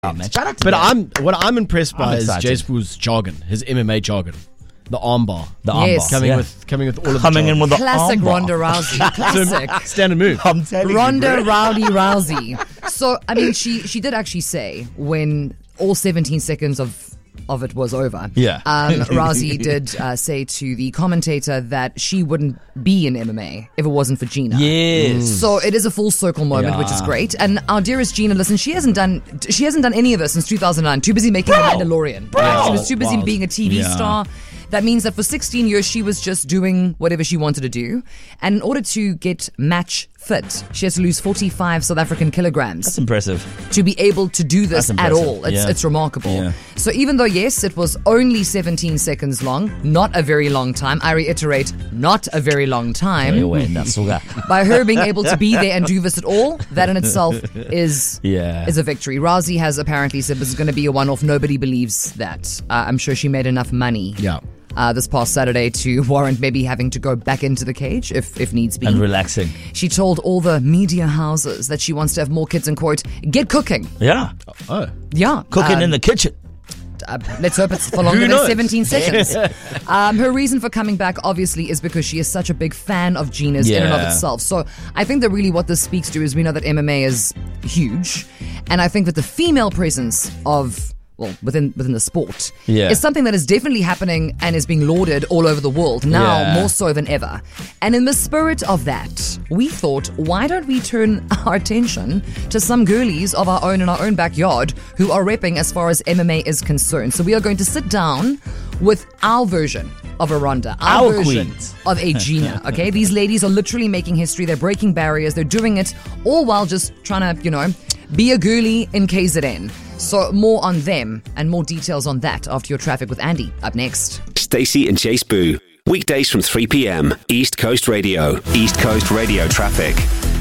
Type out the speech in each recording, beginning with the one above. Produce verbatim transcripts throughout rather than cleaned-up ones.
Man. Shout out to But them. I'm what I'm impressed by I'm is excited. Jay Spoo's jargon, his M M A jargon, the armbar, The Yes. armbar. coming yeah. with coming with all of Coming the in jargon. with the Classic armbar. Ronda Rousey. Classic. Standard move. I'm telling Ronda you, bro. Rowdy Rousey. So, I mean, she she did actually say when all seventeen seconds of of it was over. Yeah. Um, Rousey did uh, say to the commentator that she wouldn't be in M M A if it wasn't for Gina. Yes. So it is a full circle moment, Yeah. which is great. And our dearest Gina, listen, she hasn't done she hasn't done any of this since two thousand nine. Too busy making The Mandalorian. Bro. She was too busy Wild. being a T V Yeah. star. That means that for sixteen years, she was just doing whatever she wanted to do. And in order to get match fit, she has to lose forty-five South African kilograms That's impressive. to be able to do this That's at impressive. all. It's, Yeah. it's remarkable. Yeah. So even though, yes, it was only seventeen seconds long, not a very long time, I reiterate, not a very long time, Anyway, that's all that. by her being able to be there and do this at all, that in itself is Yeah. is a victory. Rousey has apparently said this is going to be a one-off. Nobody believes that. Uh, I'm sure she made enough money. Yeah. Uh, this past Saturday to warrant maybe having to go back into the cage if, if needs be. And relaxing. She told all the media houses that she wants to have more kids and, quote, get cooking. Yeah. Oh, Yeah. Cooking um, in the kitchen. Uh, let's hope it's for longer than knows? seventeen seconds. Um, her reason for coming back, obviously, is because she is such a big fan of Gina's in and of Yeah. itself. So I think that really what this speaks to is we know that M M A is huge. And I think that the female presence of, well, within within the sport Yeah. is something that is definitely happening and is being lauded all over the world now, Yeah. more so than ever. And in the spirit of that, we thought, why don't we turn our attention to some girlies of our own in our own backyard who are repping as far as M M A is concerned. So we are going to sit down with our version of a Ronda, our, Our version queens. of a Gina, okay? These ladies are literally making history. They're breaking barriers. They're doing it all while just trying to, you know, be a girly in K Z N. So more on them and more details on that after your traffic with Andy. Up next. Stacey and Chase Boo. Weekdays from three p.m. East Coast Radio. East Coast Radio traffic.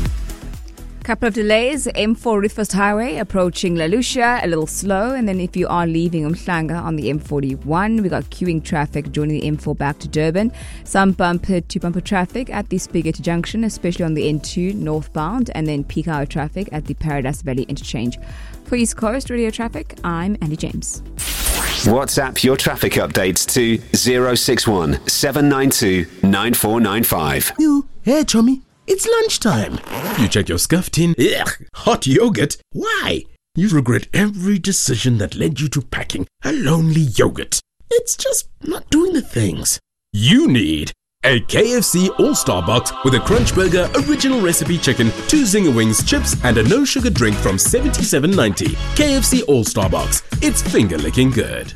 Couple of delays. M four Rifest Highway approaching La Lucia, a little slow. And then if you are leaving Umhlanga on the M forty-one, we got queuing traffic joining the M four back to Durban. Some bumper to bumper traffic at the Spigate Junction, especially on the N two northbound, and then peak hour traffic at the Paradise Valley interchange. For East Coast Radio Traffic, I'm Andy James. WhatsApp your traffic updates to zero six one seven nine two nine four nine five. You, hey, chummy, it's lunchtime. You check your scuff tin. Ugh, hot yogurt. Why? You regret every decision that led you to packing a lonely yogurt. It's just not doing the things. You need a K F C All-Star Box with a Crunch Burger, original recipe chicken, two Zinger Wings, chips, and a no-sugar drink from seventy-seven ninety. K F C All-Star Box. It's finger-licking good.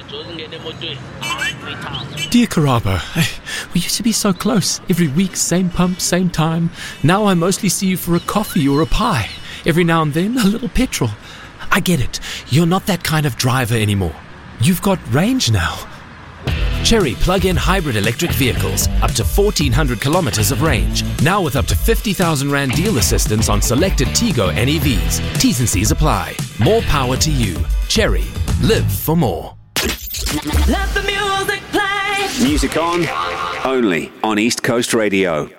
Dear Karabo, we used to be so close. Every week, same pump, same time. Now I mostly see you for a coffee or a pie. Every now and then, a little petrol. I get it. You're not that kind of driver anymore. You've got range now. Chery plug-in hybrid electric vehicles, up to fourteen hundred kilometers of range. Now with up to fifty thousand rand deal assistance on selected Tigo N E Vs. T's and C's apply. More power to you. Chery. Live for more. Let the music play. Music on, only on East Coast Radio.